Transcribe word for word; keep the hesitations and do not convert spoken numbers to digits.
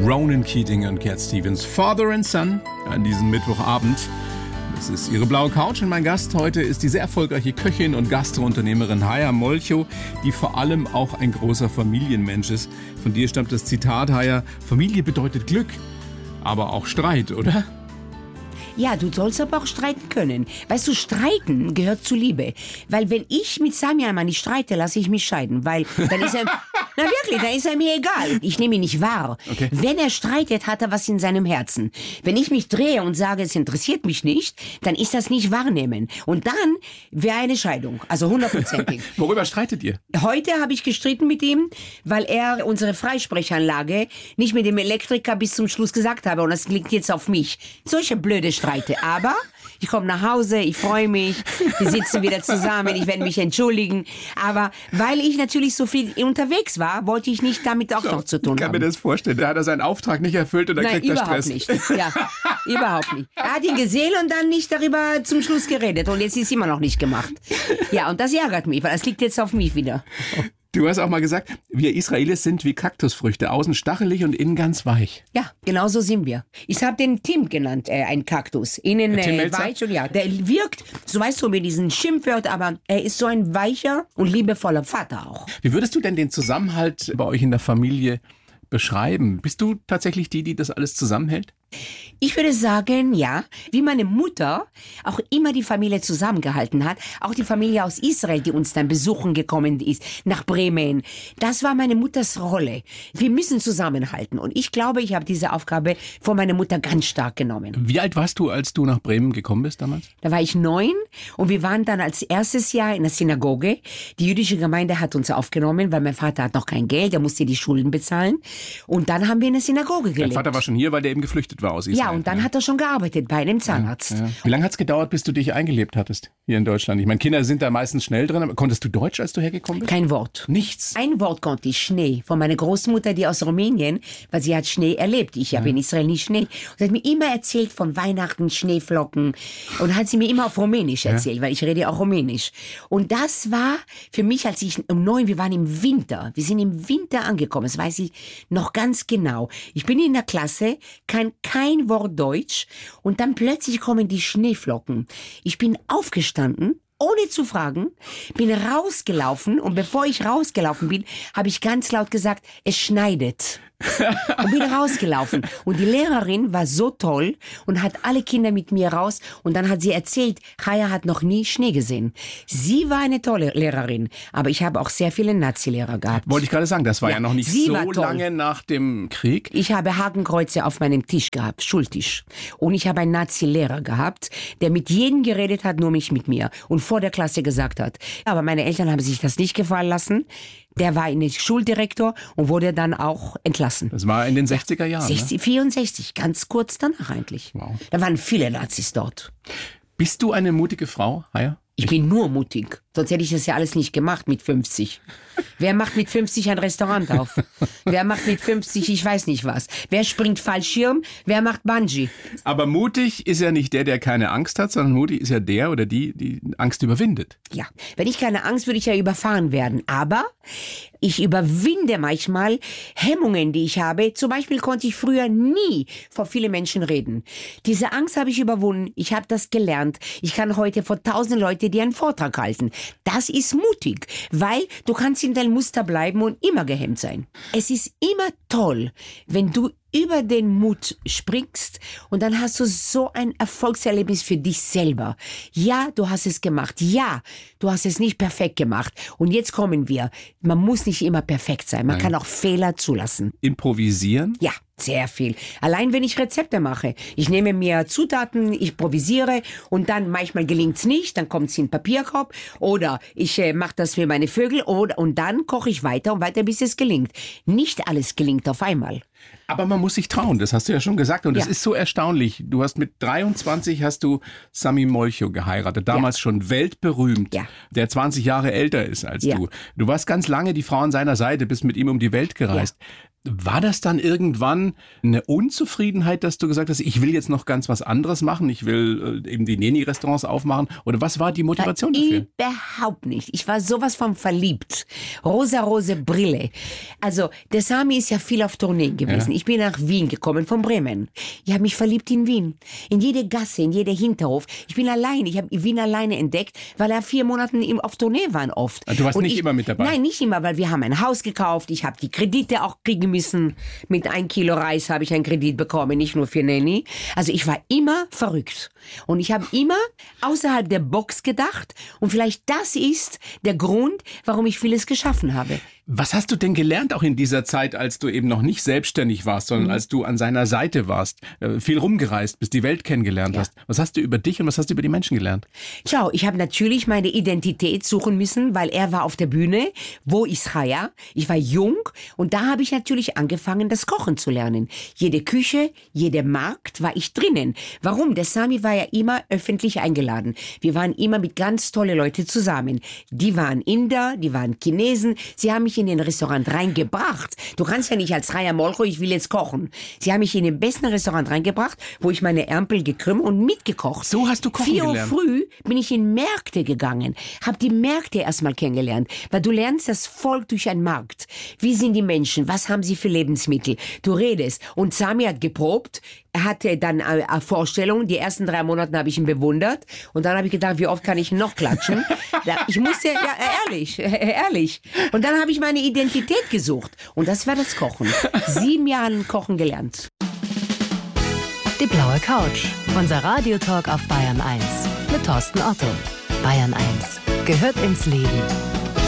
Ronan Keating und Cat Stevens, Father and Son, an diesem Mittwochabend. Das ist Ihre blaue Couch und mein Gast heute ist die sehr erfolgreiche Köchin und Gastrounternehmerin Haya Molcho, die vor allem auch ein großer Familienmensch ist. Von dir stammt das Zitat, Haya: Familie bedeutet Glück, aber auch Streit, oder? Ja, du sollst aber auch streiten können. Weißt du, streiten gehört zu Liebe. Weil wenn ich mit Sami einmal nicht streite, lasse ich mich scheiden. Weil dann ist er... Na wirklich, dann ist er mir egal. Ich nehme ihn nicht wahr. Okay. Wenn er streitet, hat er was in seinem Herzen. Wenn ich mich drehe und sage, es interessiert mich nicht, dann ist das nicht wahrnehmen. Und dann wäre eine Scheidung. Also hundertprozentig. Worüber streitet ihr? Heute habe ich gestritten mit ihm, weil er unsere Freisprechanlage nicht mit dem Elektriker bis zum Schluss gesagt habe. Und das liegt jetzt auf mich. Solche blöde Streite. Aber ich komme nach Hause, ich freue mich, wir sitzen wieder zusammen, ich werde mich entschuldigen. Aber weil ich natürlich so viel unterwegs war, wollte ich nicht damit auch so, noch zu tun haben. Ich kann mir das vorstellen. Da hat er seinen Auftrag nicht erfüllt und dann Nein, kriegt er Stress. Nein, überhaupt nicht. Ja, überhaupt nicht. Er hat ihn gesehen und dann nicht darüber zum Schluss geredet. Und jetzt ist es immer noch nicht gemacht. Ja, und das ärgert mich, weil das liegt jetzt auf mich wieder. Du hast auch mal gesagt, wir Israelis sind wie Kaktusfrüchte, außen stachelig und innen ganz weich. Ja, genau so sind wir. Ich habe den Tim genannt, äh, ein Kaktus. Innen äh, weich und ja, der wirkt, so weißt du, mit diesen Schimpfwörtern, aber er ist so ein weicher und liebevoller Vater auch. Wie würdest du denn den Zusammenhalt bei euch in der Familie beschreiben? Bist du tatsächlich die, die das alles zusammenhält? Ich würde sagen, ja, wie meine Mutter auch immer die Familie zusammengehalten hat, auch die Familie aus Israel, die uns dann besuchen gekommen ist, nach Bremen. Das war meine Mutters Rolle. Wir müssen zusammenhalten und ich glaube, ich habe diese Aufgabe von meiner Mutter ganz stark genommen. Wie alt warst du, als du nach Bremen gekommen bist damals? Da war ich neun und wir waren dann als erstes Jahr in der Synagoge. Die jüdische Gemeinde hat uns aufgenommen, weil mein Vater hat noch kein Geld, er musste die Schulden bezahlen und dann haben wir in der Synagoge gelebt. Dein Vater war schon hier, weil der eben geflüchtet war aus Israel. Ja, und dann ja. hat er schon gearbeitet bei einem Zahnarzt. Ja, ja. Wie lange hat es gedauert, bis du dich eingelebt hattest hier in Deutschland? Ich meine, Kinder sind da meistens schnell drin. Aber konntest du Deutsch, als du hergekommen bist? Kein Wort. Nichts? Ein Wort konnte ich, Schnee. Von meiner Großmutter, die aus Rumänien, weil sie hat Schnee erlebt. Ich habe ja. in Israel nie Schnee. Und sie hat mir immer erzählt von Weihnachten, Schneeflocken. Und hat sie mir immer auf Rumänisch erzählt, ja. weil ich rede ja auch Rumänisch. Und das war für mich, als ich um neun, wir waren im Winter. Wir sind im Winter angekommen, das weiß ich noch ganz genau. Ich bin in der Klasse, kann kein Wort Deutsch und dann plötzlich kommen die Schneeflocken. Ich bin aufgestanden, ohne zu fragen, bin rausgelaufen und bevor ich rausgelaufen bin, habe ich ganz laut gesagt, es schneidet. Und bin rausgelaufen. Und die Lehrerin war so toll und hat alle Kinder mit mir raus. Und dann hat sie erzählt, Haya hat noch nie Schnee gesehen. Sie war eine tolle Lehrerin, aber ich habe auch sehr viele Nazi-Lehrer gehabt. Wollte ich gerade sagen, das war ja, ja noch nicht so lange toll. Nach dem Krieg. Ich habe Hakenkreuze auf meinem Tisch gehabt, Schultisch. Und ich habe einen Nazi-Lehrer gehabt, der mit jedem geredet hat, nur nicht mit mir. Und vor der Klasse gesagt hat. Aber meine Eltern haben sich das nicht gefallen lassen. Der war in der Schuldirektor und wurde dann auch entlassen. Das war in den sechziger Jahren, sechzig, ne? vierundsechzig, ganz kurz danach eigentlich. Wow. Da waren viele Nazis dort. Bist du eine mutige Frau, Haya? Ich bin nur mutig. Sonst hätte ich das ja alles nicht gemacht mit fünfzig. Wer macht mit fünfzig ein Restaurant auf? Wer macht mit fünfzig, ich weiß nicht was. Wer springt Fallschirm? Wer macht Bungee? Aber mutig ist ja nicht der, der keine Angst hat, sondern mutig ist ja der oder die, die Angst überwindet. Ja, wenn ich keine Angst, würde ich ja überfahren werden. Aber ich überwinde manchmal Hemmungen, die ich habe. Zum Beispiel konnte ich früher nie vor vielen Menschen reden. Diese Angst habe ich überwunden. Ich habe das gelernt. Ich kann heute vor tausend Leuten dir einen Vortrag halten. Das ist mutig, weil du kannst in deinem Muster bleiben und immer gehemmt sein. Es ist immer toll, wenn du über den Mut springst und dann hast du so ein Erfolgserlebnis für dich selber. Ja, du hast es gemacht. Ja, du hast es nicht perfekt gemacht. Und jetzt kommen wir. Man muss nicht immer perfekt sein. Man Nein. kann auch Fehler zulassen. Improvisieren? Ja. Sehr viel. Allein wenn ich Rezepte mache. Ich nehme mir Zutaten, ich improvisiere und dann manchmal gelingt's nicht, dann kommt's in den Papierkorb oder ich äh, mache das für meine Vögel oder, und dann koche ich weiter und weiter, bis es gelingt. Nicht alles gelingt auf einmal. Aber man muss sich trauen, das hast du ja schon gesagt und das ja. ist so erstaunlich. Du hast mit dreiundzwanzig hast du Sami Molcho geheiratet, damals ja. schon weltberühmt, ja. der zwanzig Jahre älter ist als ja. du. Du warst ganz lange die Frau an seiner Seite, bist mit ihm um die Welt gereist. Ja. War das dann irgendwann eine Unzufriedenheit, dass du gesagt hast, ich will jetzt noch ganz was anderes machen, ich will äh, eben die Neni-Restaurants aufmachen? Oder was war die Motivation Na, dafür? Überhaupt nicht. Ich war sowas von verliebt. Rosa-rose Brille. Also, der Sami ist ja viel auf Tournee gewesen. Ja. Ich bin nach Wien gekommen, von Bremen. Ich habe mich verliebt in Wien. In jede Gasse, in jeder Hinterhof. Ich bin alleine. Ich habe Wien alleine entdeckt, weil er vier Monate auf Tournee waren oft. Du warst Und nicht ich, immer mit dabei? Nein, nicht immer, weil wir haben ein Haus gekauft. Ich habe die Kredite auch kriegen müssen. Mit ein Kilo Reis habe ich einen Kredit bekommen, nicht nur für Neni. Also ich war immer verrückt. Und ich habe immer außerhalb der Box gedacht. Und vielleicht das ist der Grund, warum ich vieles geschaffen habe. Was hast du denn gelernt auch in dieser Zeit, als du eben noch nicht selbstständig warst, sondern mhm. als du an seiner Seite warst, viel rumgereist bist, die Welt kennengelernt ja. hast? Was hast du über dich und was hast du über die Menschen gelernt? Schau, ich habe natürlich meine Identität suchen müssen, weil er war auf der Bühne. Wo ist Chaya? Ich war jung und da habe ich natürlich angefangen, das Kochen zu lernen. Jede Küche, jeder Markt war ich drinnen. Warum? Der Sami war ja immer öffentlich eingeladen. Wir waren immer mit ganz tolle Leute zusammen. Die waren Inder, die waren Chinesen. Sie haben mich in den Restaurant reingebracht. Du kannst ja nicht als Chaya Molcho, ich will jetzt kochen. Sie haben mich in den besten Restaurant reingebracht, wo ich meine Ärmel gekrümmt und mitgekocht. So hast du kochen Vier Uhr gelernt. früh bin ich in Märkte gegangen, habe die Märkte erstmal kennengelernt, weil du lernst das Volk durch einen Markt. Wie sind die Menschen? Was haben sie für Lebensmittel? Du redest. Und Sami hat geprobt. Er hatte dann eine Vorstellung. Die ersten drei Monate habe ich ihn bewundert. Und dann habe ich gedacht, wie oft kann ich noch klatschen? Ich musste, ja, ehrlich, ehrlich. Und dann habe ich meine Identität gesucht. Und das war das Kochen. Sieben Jahre Kochen gelernt. Die blaue Couch. Unser Radiotalk auf Bayern eins. Mit Thorsten Otto. Bayern eins gehört ins Leben.